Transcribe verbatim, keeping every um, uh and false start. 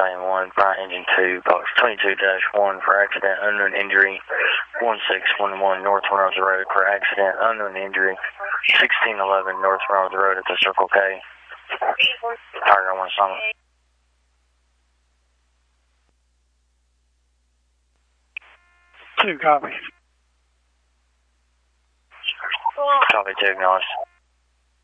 Battalion one, Fire Engine two, Box twenty-two dash one for accident, unknown injury, one six one one North Monroe Road for accident, unknown injury, sixteen eleven North Monroe Road at the Circle K. Target one summit. Two, copy. Copy two, acknowledged.